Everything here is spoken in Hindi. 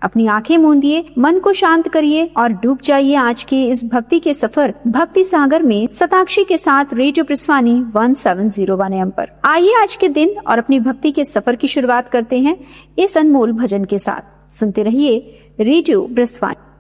अपनी आंखें मूंदिए, मन को शांत करिए और डूब जाइए आज के इस भक्ति के सफर भक्ति सागर में सताक्षी के साथ रेडियो ब्रजवाणी 1701 AM पर। आइए आज के दिन और अपनी भक्ति के सफर की शुरुआत करते हैं इस अनमोल भजन के साथ। सुनते रहिए रेडियो ब्रजवाणी।